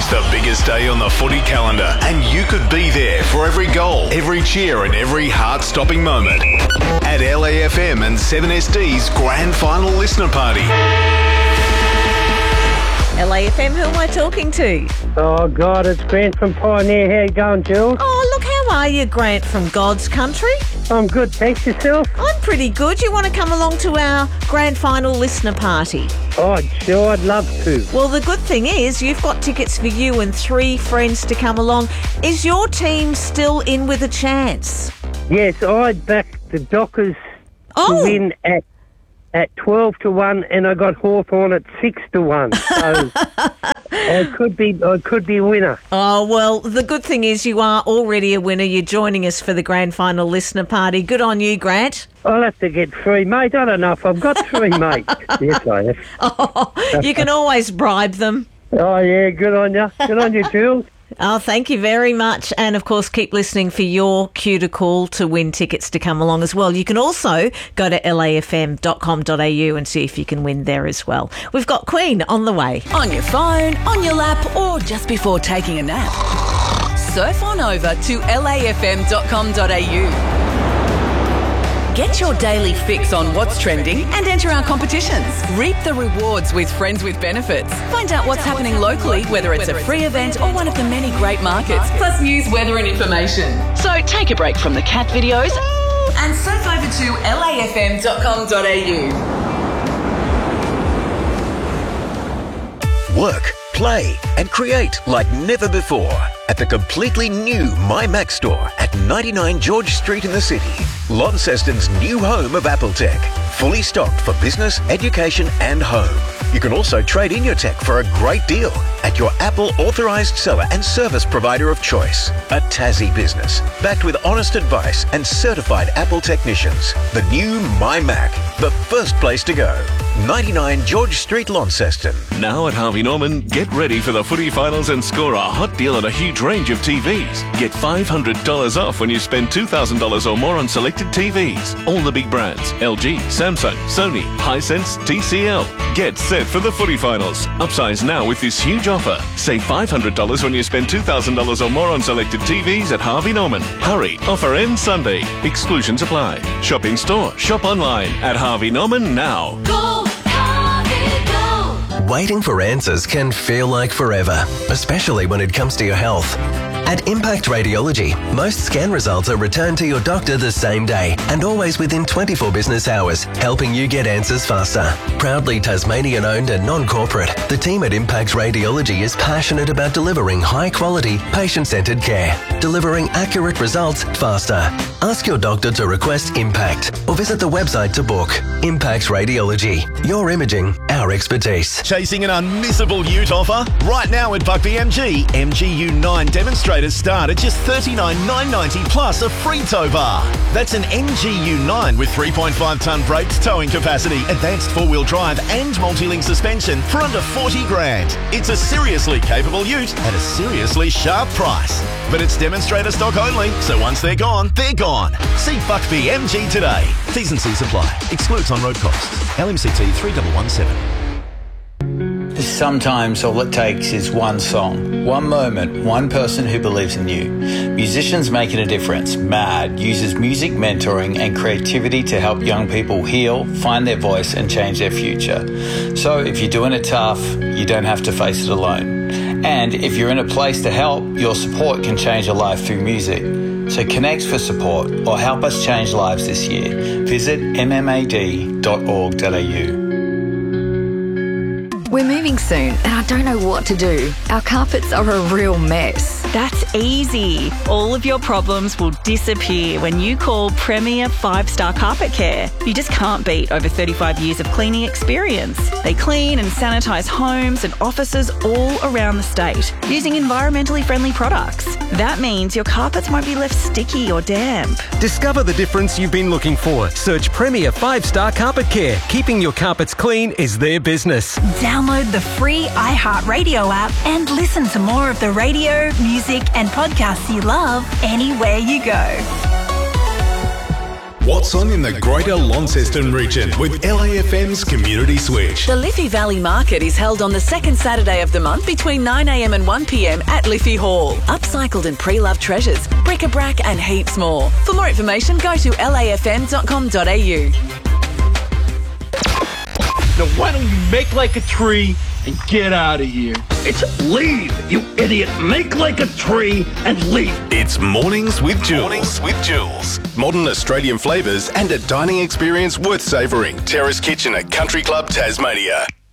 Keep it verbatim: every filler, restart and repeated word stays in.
It's the biggest day on the footy calendar, and you could be there for every goal, every cheer, and every heart-stopping moment at L A F M and seven S D's Grand Final Listener Party. L A F M, who am I talking to? Oh, God, it's Grant from Pioneer. How you going, Jules? Oh, look, how are you, Grant, from God's country? I'm good, thanks. Yourself? I'm pretty good. You want to come along to our Grand Final Listener Party? Oh, sure, I'd love to. Well, the good thing is you've got tickets for you and three friends to come along. Is your team still in with a chance? Yes, I'd back the Dockers Oh. to win at at twelve to one, and I got Hawthorn at six to one. So I could be I could be a winner. Oh, well, the good thing is you are already a winner. You're joining us for the Grand Final Listener Party. Good on you, Grant. I'll have to get three, mate. I don't know if I've got three, mate. Yes, I have. Oh, you can always bribe them. Oh, yeah, good on you. Good on you, Jules. Oh, thank you very much. And, of course, keep listening for your cue to call to win tickets to come along as well. You can also go to L A F M dot com dot A U and see if you can win there as well. We've got Queen on the way. On your phone, on your lap, or just before taking a nap. Surf on over to L A F M dot com dot A U. Get your daily fix on what's trending and enter our competitions. Reap the rewards with Friends with Benefits. Find out what's happening locally, whether it's a free event or one of the many great markets, plus news, weather and information. So take a break from the cat videos and surf over to L A F M dot com dot A U. Work, play and create like never before at the completely new MyMac store at ninety-nine George Street in the city. Launceston's new home of Apple Tech. Fully stocked for business, education and home. You can also trade in your tech for a great deal at your Apple authorised seller and service provider of choice. A Tassie business, backed with honest advice and certified Apple technicians. The new MyMac, the first place to go. ninety-nine George Street, Launceston. Now at Harvey Norman, get ready for the footy finals and score a hot deal on a huge range of T Vs. Get five hundred dollars off when you spend two thousand dollars or more on selected T Vs. All the big brands, L G, Samsung, Sony, Hisense, T C L. Get set for the footy finals. Upsize now with this huge offer. Save five hundred dollars when you spend two thousand dollars or more on selected T Vs at Harvey Norman. Hurry, offer ends Sunday. Exclusions apply. Shop in store, shop online at Harvey Norman now. Go, Harvey, go! Waiting for answers can feel like forever, especially when it comes to your health. At Impact Radiology, most scan results are returned to your doctor the same day and always within twenty-four business hours, helping you get answers faster. Proudly Tasmanian-owned and non-corporate, the team at Impact Radiology is passionate about delivering high-quality, patient-centred care, delivering accurate results faster. Ask your doctor to request Impact or visit the website to book. Impact Radiology, your imaging, our expertise. Chasing an unmissable ute offer? Right now at Buckby M G, M G U nine demonstrators start at just thirty-nine thousand nine hundred ninety plus a free tow bar. That's an M G U nine with three point five tonne brakes, towing capacity, advanced four-wheel drive and multi-link suspension for under forty grand. It's a seriously capable ute at a seriously sharp price. But it's demonstrator stock only, so once they're gone, they're gone. See Buckby M G today. T's and C's apply. Excludes on-road costs. L M C T three one one seven. Sometimes all it takes is one song, one moment, one person who believes in you. Musicians Making a Difference, MAD, uses music mentoring and creativity to help young people heal, find their voice and change their future. So if you're doing it tough, you don't have to face it alone. And if you're in a place to help, your support can change a life through music. So connect for support or help us change lives this year. Visit m m a d dot org dot a u. We're moving soon and I don't know what to do. Our carpets are a real mess. That's easy. All of your problems will disappear when you call Premier five star Carpet Care. You just can't beat over thirty-five years of cleaning experience. They clean and sanitise homes and offices all around the state using environmentally friendly products. That means your carpets won't be left sticky or damp. Discover the difference you've been looking for. Search Premier five star Carpet Care. Keeping your carpets clean is their business. Download the free iHeartRadio app and listen to more of the radio, music and podcasts you love anywhere you go. what's on in the Greater Launceston region with L A F M's Community Switch. The Liffey Valley Market is held on the second Saturday of the month between nine a m and one p m at Liffey Hall. Upcycled and pre-loved treasures, bric-a-brac and heaps more. For more information, go to L A F M dot com dot a u. Now why don't you make like a tree and get out of here? It's leave, you idiot. Make like a tree and leave. It's Mornings with Jules. Mornings with Jules. Modern Australian flavours and a dining experience worth savouring. Terrace Kitchen at Country Club Tasmania.